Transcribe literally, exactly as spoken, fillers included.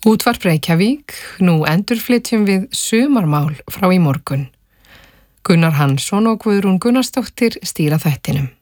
Útvarp Reykjavík, nú endurflytjum við sumarmál frá í morgun. Gunnar Hansson og Guðrún Gunnarsdóttir stýra þættinum.